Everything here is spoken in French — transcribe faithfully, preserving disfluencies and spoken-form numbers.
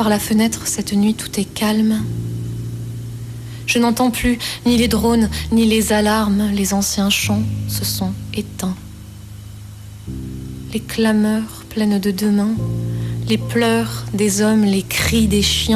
par la fenêtre, cette nuit, tout est calme. Je n'entends plus ni les drones, ni les alarmes. Les anciens chants se sont éteints. Les clameurs pleines de demain, les pleurs des hommes, les cris des chiens.